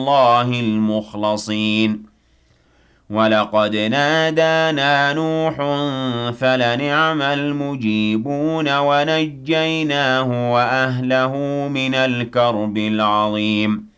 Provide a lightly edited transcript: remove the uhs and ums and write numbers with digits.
الله المخلصين ولقد نادانا نوح فلنعم المجيبون ونجيناه وأهله من الكرب العظيم